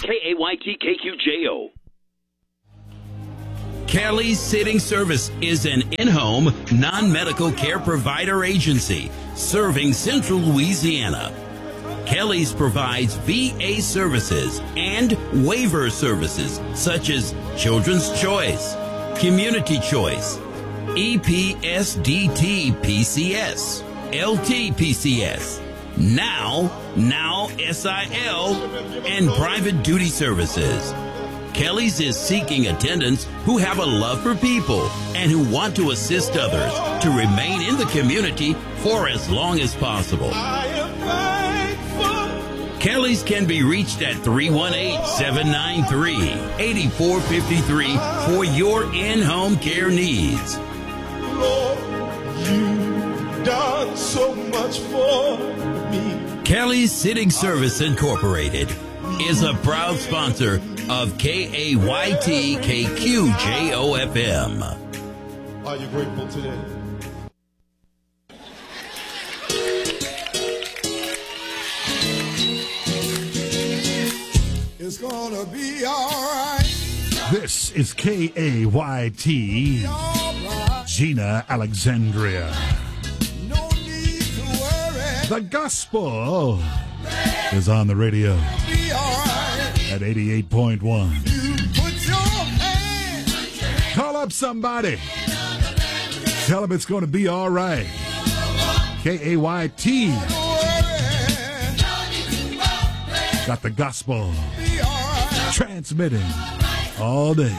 KAYT-KQJO. Kelly's Sitting Service is an in-home, non-medical care provider agency serving Central Louisiana. Kelly's provides VA services and waiver services such as Children's Choice, Community Choice, EPSDT PCS, LT PCS, Now SIL, and private duty services. Kelly's is seeking attendants who have a love for people and who want to assist others to remain in the community for as long as possible. Kelly's can be reached at 318-793-8453 for your in-home care needs. Lord, you've done so much for me. Kelly's Sitting Service Incorporated is a proud sponsor of KAYT KQJO FM. Are you grateful today? It's gonna be all right. This is KAYT, Gina Alexandria. No need to worry. The gospel is on the radio Be all right. at 88.1. You put your hand. Call up somebody. Tell them it's going to be all right. KAYT got the gospel transmitting all day.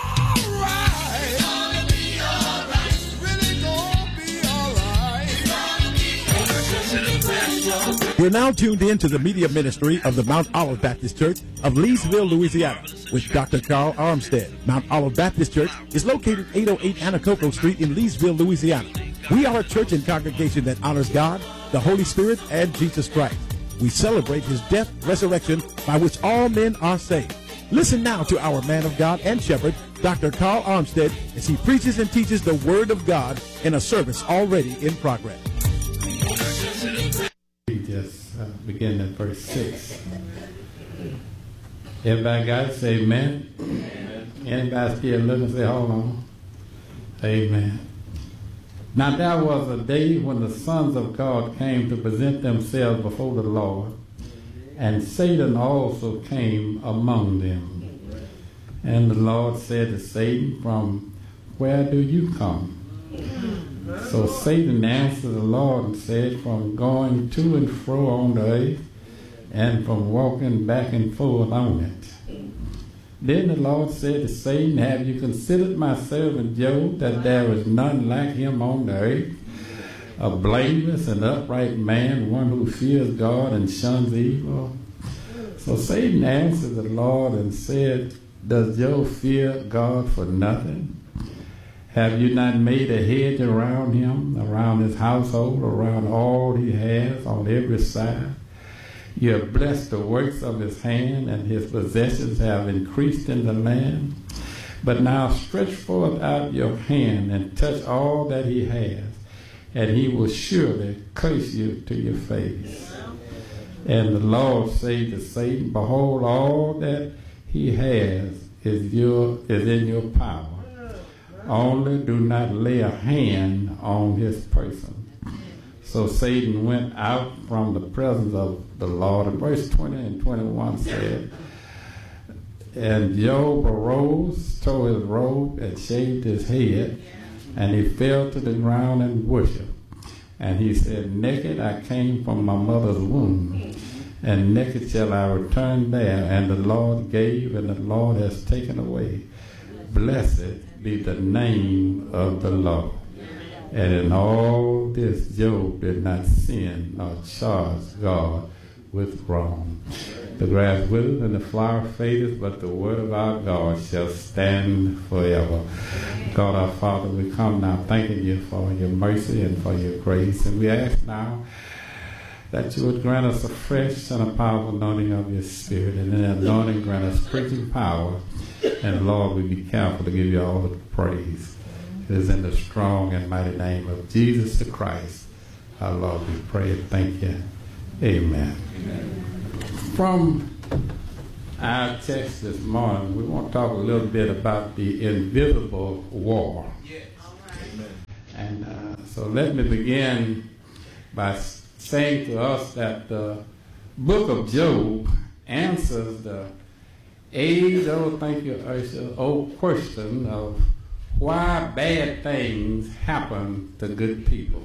You're now tuned in to the media ministry of the Mount Olive Baptist Church of Leesville, Louisiana, with Dr. Carl Armstead. Mount Olive Baptist Church is located 808 Anacoco Street in Leesville, Louisiana. We are a church and congregation that honors God, the Holy Spirit, and Jesus Christ. We celebrate his death, resurrection, by which all men are saved. Listen now to our man of God and shepherd, Dr. Carl Armstead, as he preaches and teaches the Word of God in a service already in progress. We just begin at verse 6. Everybody got it? Say amen. Amen. Anybody still looking? Say hold on. Amen. Now there was a day when the sons of God came to present themselves before the Lord, and Satan also came among them. And the Lord said to Satan, "From where do you come?" So Satan answered the Lord and said, "From going to and fro on the earth, and from walking back and forth on it." Then the Lord said to Satan, "Have you considered my servant Job, that there is none like him on the earth, a blameless and upright man, one who fears God and shuns evil?" So Satan answered the Lord and said, "Does Job fear God for nothing? Have you not made a hedge around him, around his household, around all he has on every side? You have blessed the works of his hand, and his possessions have increased in the land. But now stretch forth out your hand and touch all that he has, and he will surely curse you to your face." And the Lord said to Satan, "Behold, all that he has is in your power. Only do not lay a hand on his person." So Satan went out from the presence of the Lord. And verse 20 and 21 said, "And Job arose, tore his robe, and shaved his head, and he fell to the ground and worshipped. And he said, Naked I came from my mother's womb, and naked shall I return there. And the Lord gave, and the Lord has taken away. Blessed be the name of the Lord." And in all this, Job did not sin nor charge God with wrong. The grass withers and the flower fadeth, but the word of our God shall stand forever. God our Father, we come now thanking you for your mercy and for your grace. And we ask now that you would grant us a fresh and a powerful anointing of your Spirit. And in that anointing, grant us preaching power. And Lord, we be careful to give you all the praise. It is in the strong and mighty name of Jesus the Christ, our Lord, we pray and thank you. Amen. Amen. From our text this morning, we want to talk a little bit about the invisible war. And so let me begin by saying to us that the book of Job answers the age-old, thank you, Ursula, old question of why bad things happen to good people.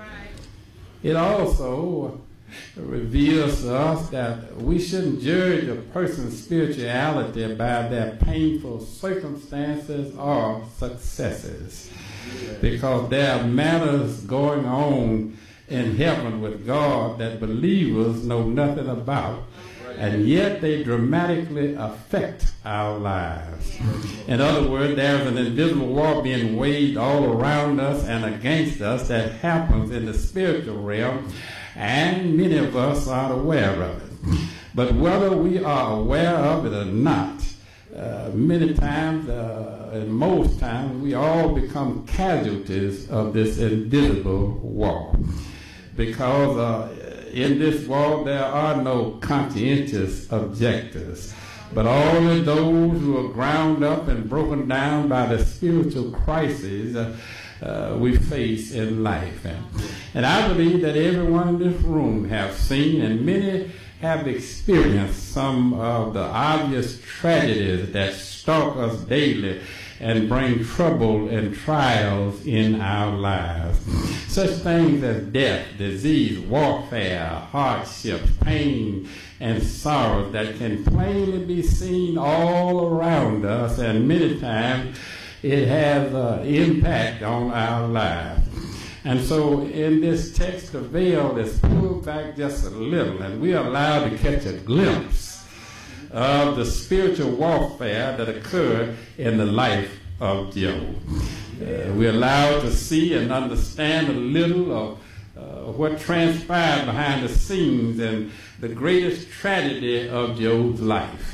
It also reveals to us that we shouldn't judge a person's spirituality by their painful circumstances or successes, because there are matters going on in heaven with God that believers know nothing about, and yet they dramatically affect our lives. In other words, there's an invisible war being waged all around us and against us that happens in the spiritual realm, and many of us are aware of it. But whether we are aware of it or not, many times, and most times, we all become casualties of this invisible war. Because in this war there are no conscientious objectors, but all of those who are ground up and broken down by the spiritual crises we face in life. And I believe that everyone in this room have seen, and many have experienced, some of the obvious tragedies that stalk us daily and bring trouble and trials in our lives. Such things as death, disease, warfare, hardships, pain, and sorrow that can plainly be seen all around us, and many times it has an impact on our lives. And so in this text, the veil is pulled back just a little, and we are allowed to catch a glimpse of the spiritual warfare that occurred in the life of Job. We're allowed to see and understand a little of what transpired behind the scenes and the greatest tragedy of Job's life.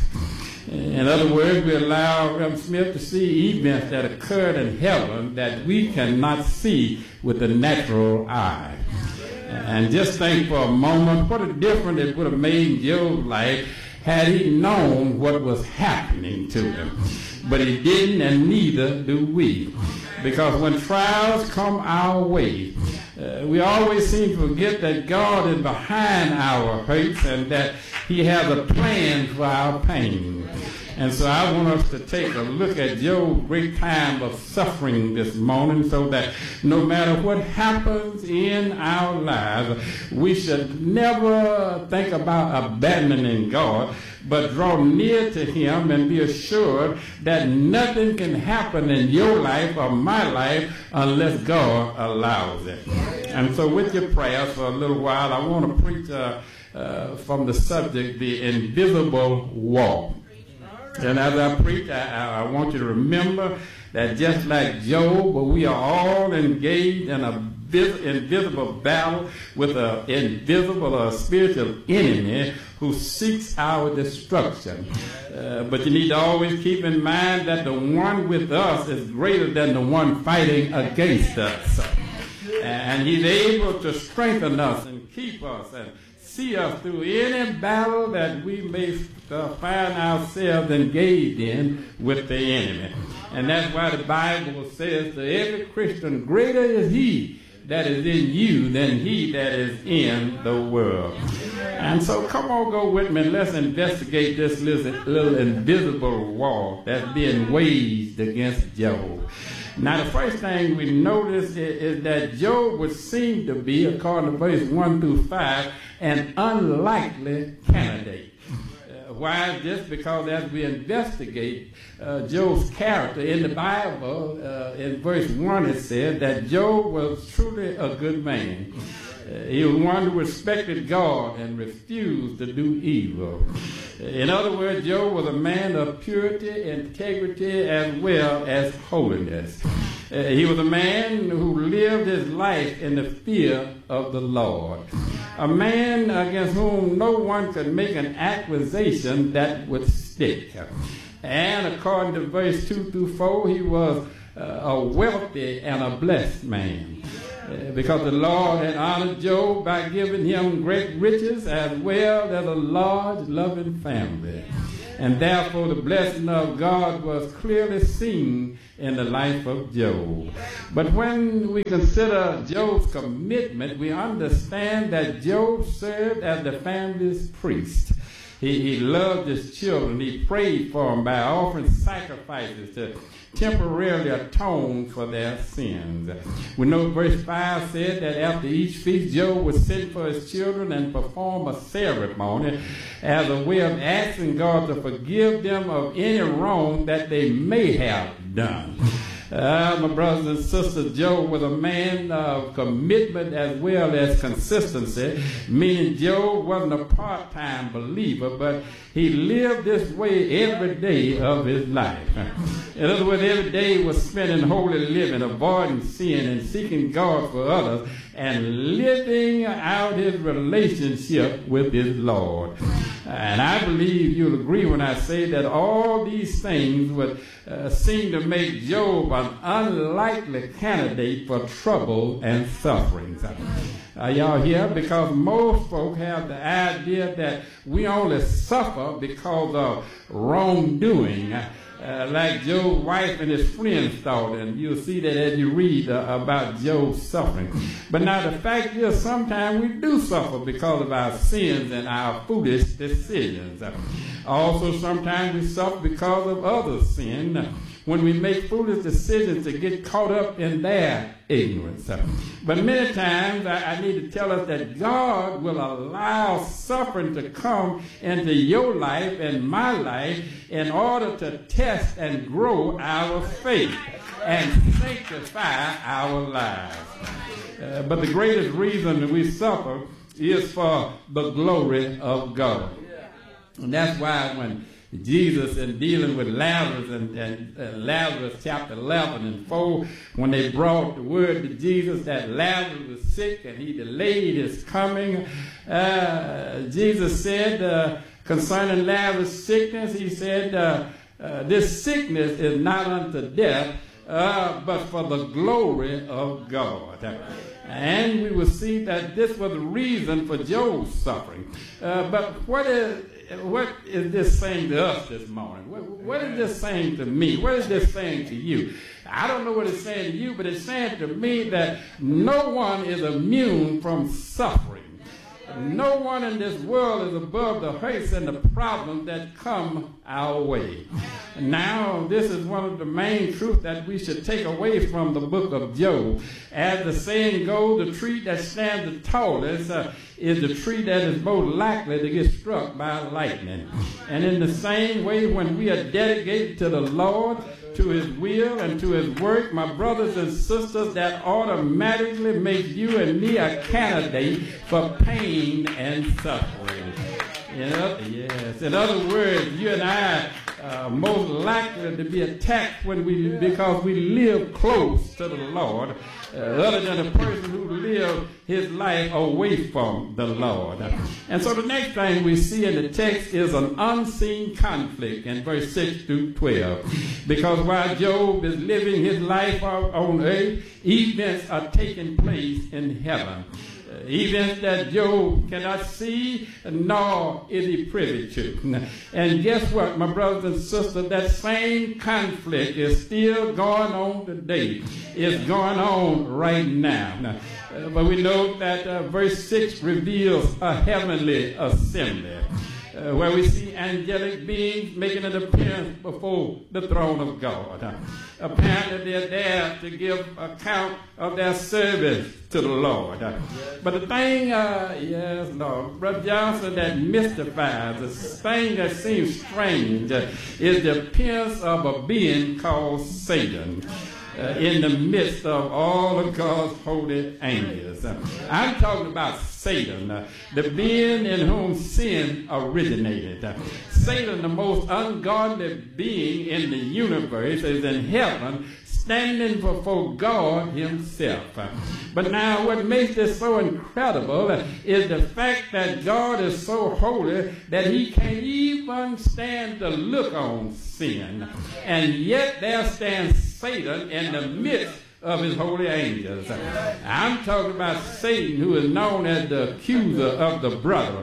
In other words, we allow Reverend Smith to see events that occurred in heaven that we cannot see with the natural eye. And just think for a moment what a difference it would have made in Job's life had he known what was happening to him. But he didn't, and neither do we. Because when trials come our way, we always seem to forget that God is behind our hurts and that he has a plan for our pain. And so I want us to take a look at Job's great time of suffering this morning, so that no matter what happens in our lives, we should never think about abandoning God, but draw near to him and be assured that nothing can happen in your life or my life unless God allows it. And so with your prayers for a little while, I want to preach from the subject, the invisible war. And as I preach, I want you to remember that just like Job, we are all engaged in a invisible battle with an invisible or spiritual enemy who seeks our destruction. But you need to always keep in mind that the one with us is greater than the one fighting against us. And he's able to strengthen us and keep us and see us through any battle that we may find ourselves engaged in with the enemy. And that's why the Bible says to every Christian, greater is he that is in you than he that is in the world. And so come on, go with me, and let's investigate this little invisible war that's being waged against Job. Now, the first thing we notice is that Job would seem to be, according to verse 1 through 5, an unlikely candidate. Why is this? Because as we investigate Job's character in the Bible, in verse 1 it said that Job was truly a good man. He was one who respected God and refused to do evil. In other words, Job was a man of purity, integrity, as well as holiness. He was a man who lived his life in the fear of the Lord. A man against whom no one could make an accusation that would stick. And according to verse 2 through 4, he was a wealthy and a blessed man. Because the Lord had honored Job by giving him great riches as well as a large loving family. And therefore the blessing of God was clearly seen in the life of Job. But when we consider Job's commitment, we understand that Job served as the family's priest. He loved his children. He prayed for them by offering sacrifices to temporarily atone for their sins. We know verse 5 said that after each feast, Job would send for his children and perform a ceremony as a way of asking God to forgive them of any wrong that they may have done. My brothers and sisters, Job was a man of commitment as well as consistency, meaning Job wasn't a part-time believer, but he lived this way every day of his life. In other words, every day was spent in holy living, avoiding sin and seeking God for others, and living out his relationship with his Lord. And I believe you'll agree when I say that all these things would seem to make Job an unlikely candidate for trouble and sufferings. Are y'all here? Because most folk have the idea that we only suffer because of wrongdoing. Like Job's wife and his friends thought, and you'll see that as you read about Job's suffering. But now the fact is, sometimes we do suffer because of our sins and our foolish decisions. Also, sometimes we suffer because of others' sin, when we make foolish decisions to get caught up in their ignorance. But many times I need to tell us that God will allow suffering to come into your life and my life in order to test and grow our faith and sanctify our lives. But the greatest reason that we suffer is for the glory of God. And that's why when Jesus, in dealing with Lazarus and Lazarus chapter 11 and 4, when they brought the word to Jesus that Lazarus was sick and he delayed his coming, Jesus said concerning Lazarus' sickness, he said, this sickness is not unto death, but for the glory of God. And we will see that this was the reason for Job's suffering. But what is this saying to us this morning? What is this saying to me? What is this saying to you? I don't know what it's saying to you, but it's saying to me that no one is immune from suffering. No one in this world is above the hurts and the problems that come our way. Now, this is one of the main truths that we should take away from the book of Job. As the saying goes, the tree that stands the tallest is the tree that is most likely to get struck by lightning. And in the same way, when we are dedicated to the Lord, to his will and to his work, my brothers and sisters, that automatically makes you and me a candidate for pain and suffering. Yes. In other words, you and I are most likely to be attacked because we live close to the Lord, other than a person who lives his life away from the Lord. And so the next thing we see in the text is an unseen conflict in verse 6 through 12. Because while Job is living his life on earth, events are taking place in heaven. Events that Job cannot see, nor is he privy to. And guess what, my brothers and sisters? That same conflict is still going on today. It's going on right now. But we know that verse 6 reveals a heavenly assembly, where we see angelic beings making an appearance before the throne of God. Apparently they're there to give account of their service to the Lord. But the thing, yes, Lord, Brother Johnson, that mystifies, the thing that seems strange is the appearance of a being called Satan in the midst of all of God's holy angels. I'm talking about Satan, the being in whom sin originated. Satan, the most ungodly being in the universe, is in heaven, standing before God himself. But now what makes this so incredible is the fact that God is so holy that he can't even stand to look on sin. And yet there stands Satan in the midst of his holy angels. I'm talking about Satan, who is known as the accuser of the brother.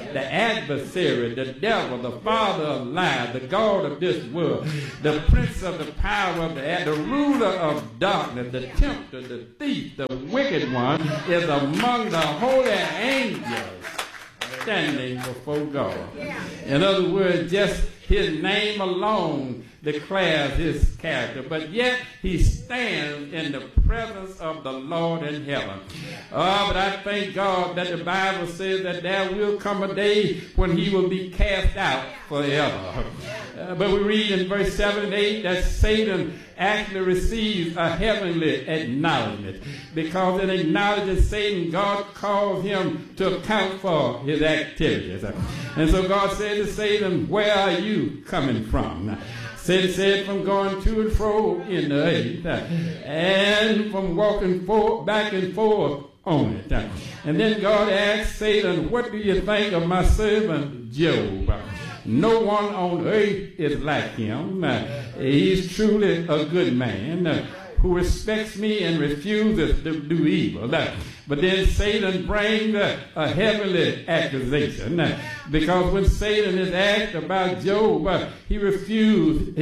the adversary, the devil, the father of lies, the God of this world, the prince of the power of the air, the ruler of darkness, the tempter, the thief, the wicked one is among the holy angels standing before God. In other words, just his name alone declares his character, but yet he stands in the presence of the Lord in heaven. But I thank God that the Bible says that there will come a day when he will be cast out forever. But we read in verse 7 and 8 that Satan actually receives a heavenly acknowledgement, because in acknowledging Satan, God calls him to account for his activities. And so God said to Satan, where are you coming from? Satan said, from going to and fro in the earth, and from walking back and forth on it. And then God asked Satan, what do you think of my servant Job? No one on earth is like him. He's truly a good man who respects me and refuses to do evil. But then Satan brings a heavenly accusation, because when Satan is asked about Job, he revealed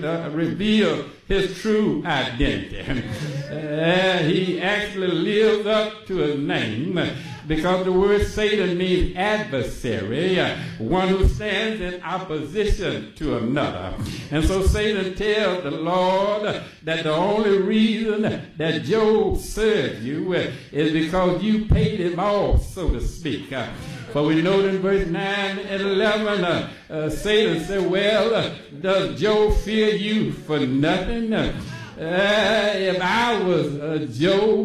his true identity. He actually lives up to his name, because the word Satan means adversary, one who stands in opposition to another. And so Satan tells the Lord that the only reason that Job serves you is because you paid him off, so to speak. For we know in verse 9 and 11, Satan said, well, does Job fear you for nothing? If I was Job,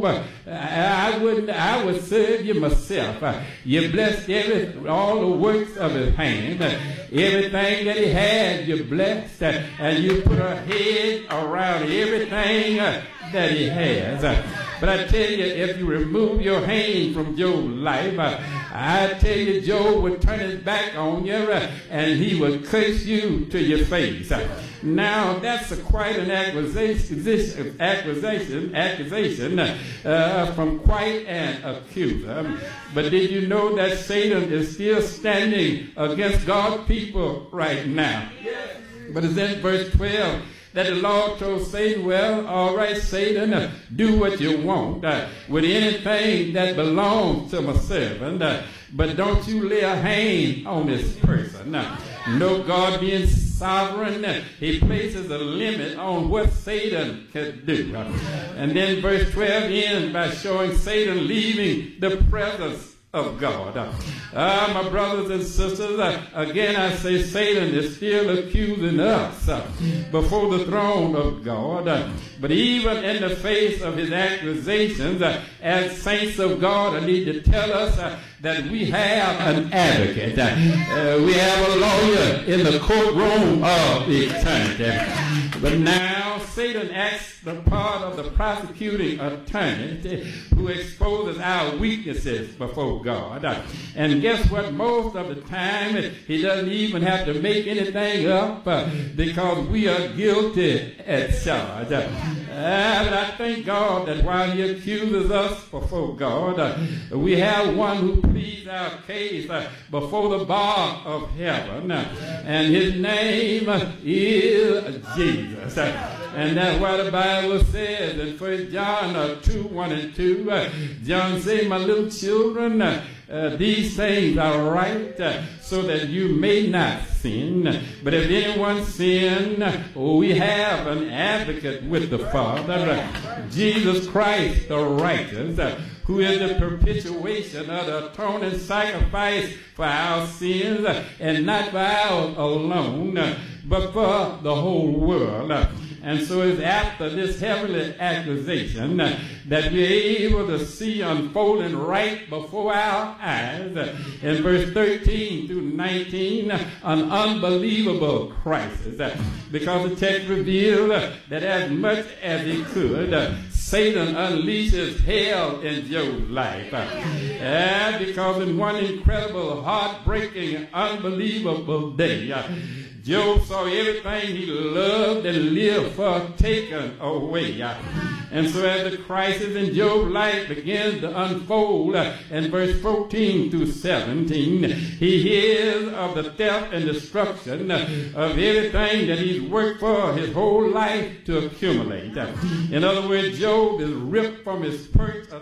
I would serve you myself. You blessed all the works of his hand. Everything that he had, you blessed, and you put a hedge around everything that he has. But I tell you, if you remove your hand from Job's life, I tell you, Job would turn his back on you, and he would curse you to your face. Now, that's quite an accusation from quite an accuser. But did you know that Satan is still standing against God's people right now? But it's in verse 12 that the Lord told Satan, well, all right, Satan, do what you want with anything that belongs to my servant, but don't you lay a hand on this person. No, God being sovereign, he places a limit on what Satan can do. And then verse 12 ends by showing Satan leaving the presence of God. My brothers and sisters, again I say Satan is still accusing us before the throne of God. But even in the face of his accusations, as saints of God, I need to tell us that we have an advocate. We have a lawyer in the courtroom of eternity. But now Satan acts the part of the prosecuting attorney who exposes our weaknesses before God. And guess what? Most of the time, he doesn't even have to make anything up because we are guilty at charge. But I thank God that while he accuses us before God, we have one who pleads our case before the bar of heaven. And his name is Jesus. And that's why the Bible says in 1 John 2:1-2, John said, my little children, these things are right so that you may not sin. But if anyone sin, we have an advocate with the Father, Jesus Christ the righteous, who is the perpetuation of the atoning sacrifice for our sins, and not for ours alone, but for the whole world. And so it's after this heavenly accusation that we're able to see unfolding right before our eyes in verse 13-19 an unbelievable crisis. Because the text revealed that as much as he could, Satan unleashes hell in Job's life. Because in one incredible, heartbreaking, unbelievable day, Job saw everything he loved and lived for taken away. And so as the crisis in Job's life begins to unfold in verse 14 through 17, he hears of the theft and destruction of everything that he's worked for his whole life to accumulate. In other words, Job is ripped from his perch of